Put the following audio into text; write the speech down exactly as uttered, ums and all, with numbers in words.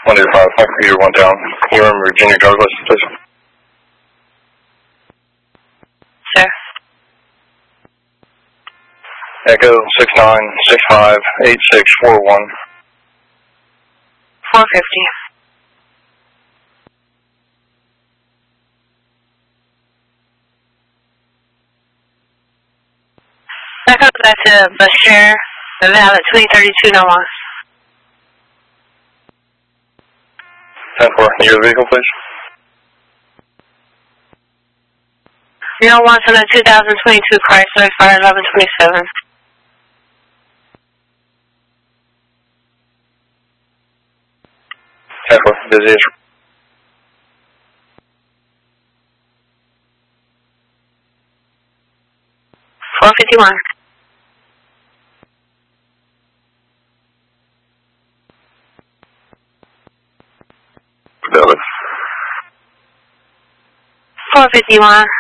one eight five, my computer went down. Can you remember Virginia driver's license, please? Sir. Echo six nine six five eight six four one. four fifty. Back up back to Bashir, the valid twenty thirty-two, no more. ten four, near the vehicle, please. zero one from the two thousand twenty-two Chrysler, fire eleven twenty-seven. ten four, busy as four fifty-one. Building. four fifty-one.